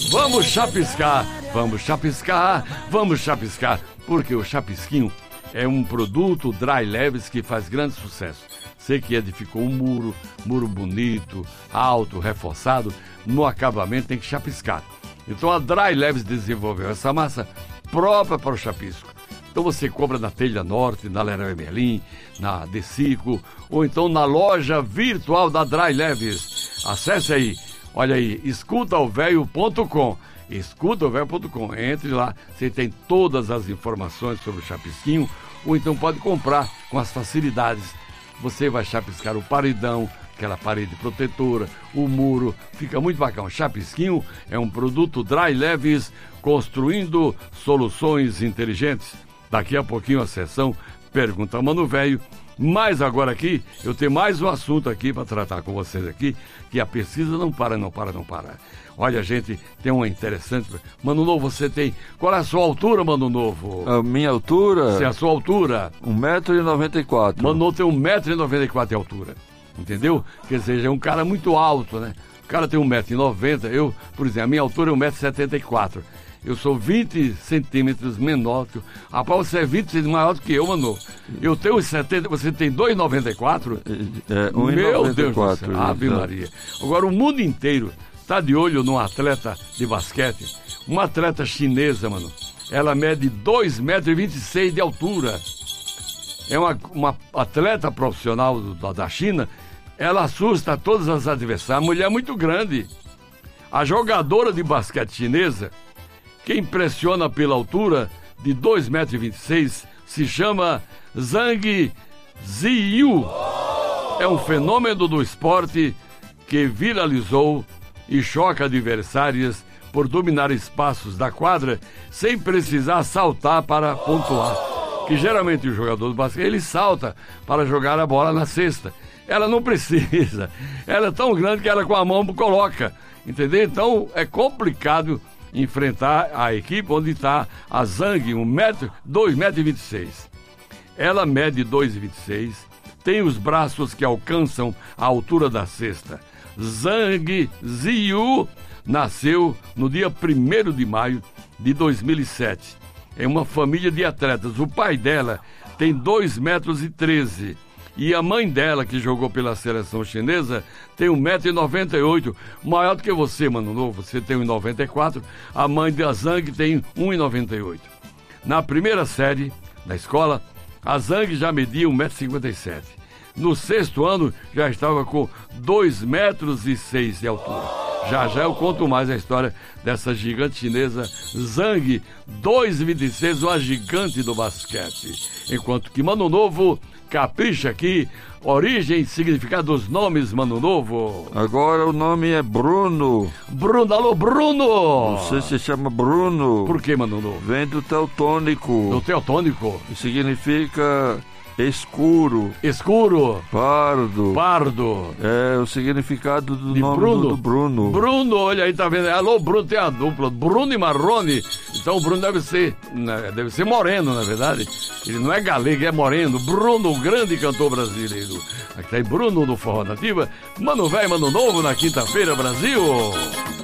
Vamos chapiscar, vamos chapiscar, vamos chapiscar, porque o chapisquinho é um produto dry leves que faz grande sucesso. Você que edificou um muro bonito, alto, reforçado, no acabamento tem que chapiscar. Então a Dry Leves desenvolveu essa massa própria para o chapisco. Então você compra na Telha Norte, na Leroy Merlin, na Decico, ou então na loja virtual da Dry Leves. Acesse aí, olha aí, escutaovelho.com. escutaovelho.com. Entre lá, você tem todas as informações sobre o chapisquinho, ou então pode comprar com as facilidades. Você vai chapiscar o paredão, aquela parede protetora, o muro, fica muito bacana. O chapisquinho é um produto Dry Leves, construindo soluções inteligentes. Daqui a pouquinho a sessão Pergunta Mano Velho. Mas agora aqui, eu tenho mais um assunto aqui para tratar com vocês aqui, que a pesquisa não para. Olha, gente, tem uma interessante. Mano Novo, você tem... Qual é a sua altura, Mano Novo? A minha altura? Sim, a sua altura. 1,94 m. Mano Novo tem 1,94 m de altura. Entendeu? Quer dizer, é um cara muito alto, né? O cara tem 1,90 m. Eu, por exemplo, a minha altura é 1,74 m. Eu sou 20 centímetros menor que... Rapaz, você é 20 centímetros maior do que eu, Mano. Eu tenho 1,70 m, você tem 2,94 m? É, 1,94 m. Meu Deus do céu. Ave Maria. Agora, o mundo inteiro está de olho num atleta de basquete. Uma atleta chinesa, mano. Ela mede 2,26 m de altura. É uma atleta profissional da China. Ela assusta todas as adversárias. A mulher é muito grande. A jogadora de basquete chinesa, que impressiona pela altura de 2,26 m, se chama Zhang Ziyu. É um fenômeno do esporte que viralizou e choca adversárias por dominar espaços da quadra sem precisar saltar para pontuar. Que geralmente o jogador do basquete, ele salta para jogar a bola na cesta. Ela não precisa. Ela é tão grande que ela com a mão coloca. Entendeu? Então é complicado enfrentar a equipe onde está a Zhang, 2,26 m. Ela mede 2,26 m, tem os braços que alcançam a altura da cesta. Zhang Ziyu nasceu no dia 1º de maio de 2007. É uma família de atletas. O pai dela tem 2,13 m. E a mãe dela, que jogou pela seleção chinesa, tem 1,98 m, maior do que você, Mano Novo. Você tem 1,94 m, a mãe da Zhang tem 1,98 m. Na primeira série da escola, a Zhang já media 1,57 m. No 6º ano, já estava com 2,06 m de altura. Já eu conto mais a história dessa gigante chinesa, Zhang, 2,26 m, uma gigante do basquete. Enquanto que Mano Novo capricha aqui, origem e significado dos nomes, Mano Novo. Agora o nome é Bruno. Alô, Bruno! Você se chama Bruno. Por que, Mano Novo? Vem do teutônico. Do teutônico? Que significa escuro. Escuro. Pardo. É o significado do de nome Bruno. do Bruno. Bruno, olha aí, tá vendo? Alô, Bruno, tem a dupla, Bruno e Marrone. Então o Bruno deve ser moreno, na verdade. Ele não é galego, é moreno. Bruno, o grande cantor brasileiro. Aqui tá aí Bruno do Forró Nativa. Mano Velho, Mano Novo na quinta-feira, Brasil.